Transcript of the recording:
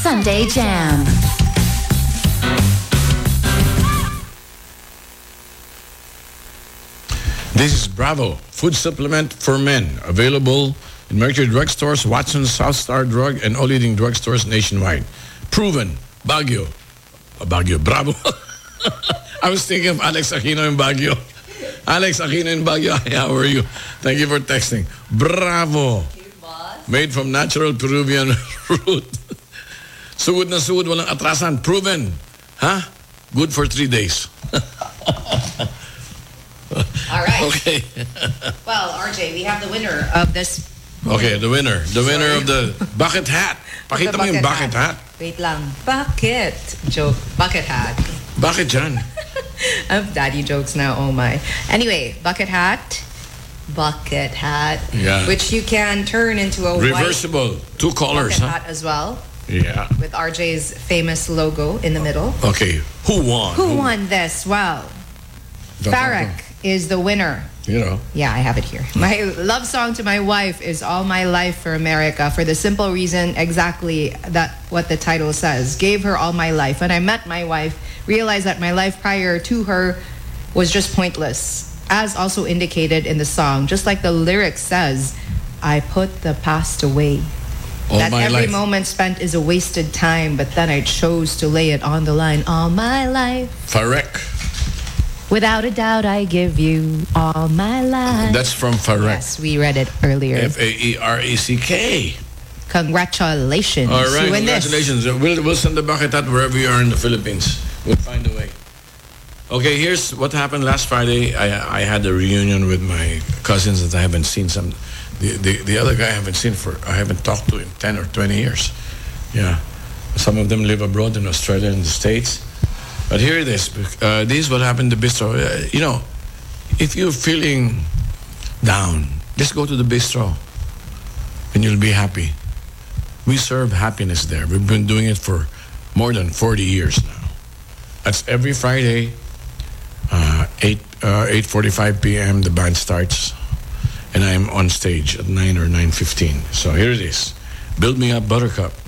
Sunday Jam. This is Bravo, food supplement for men. Available in Mercury drugstores, Watson's, South Star Drug, and all leading drugstores nationwide. Proven. Baguio. Baguio. Bravo. I was thinking of Alex Aquino in Baguio. Alex Aquino in Baguio. How are you? Thank you for texting. Bravo. Made from natural Peruvian root. Sugod na sugod, walang atrasan. Proven. Huh? Good for 3 days. All right. Okay. Well, RJ, we have the winner of this. Okay, the winner. The winner of the bucket hat. Pakita mo yung bucket hat. Wait lang. Bucket. Joke. Bucket hat. Bakit dyan? I have daddy jokes now. Oh my. Anyway, bucket hat. Bucket hat. Yeah. Which you can turn into a reversible. white 2 colors, bucket huh? hat as well. Yeah. With RJ's famous logo in the middle. Okay. Who won? Who won this? Well, Farrak is the winner. You know. Yeah, I have it here. My love song to my wife is All My Life for America, for the simple reason exactly that what the title says. Gave her all my life. When I met my wife, realized that my life prior to her was just pointless, as also indicated in the song. Just like the lyrics says, I put the past away. All that my every life. moment spent is a wasted time, but then I chose to lay it on the line. All my life. Farrak. Without a doubt, I give you all my life. That's from Farrak. Yes, we read it earlier. Faerack. Congratulations. All right, You win this. congratulations. We'll send the bucket out wherever you are in the Philippines. We'll find a way. Okay, here's what happened last Friday. I had a reunion with my cousins that I haven't seen. The other guy I haven't talked to in 10 or 20 years. Yeah. Some of them live abroad in Australia and the States. But here it is. This is what happened to Bistro. You know, if you're feeling down, just go to the Bistro and you'll be happy. We serve happiness there. We've been doing it for more than 40 years now. That's every Friday, 8:45 p.m. the band starts, and I'm on stage at 9 or 9:15. So here it is. Build Me Up, Buttercup.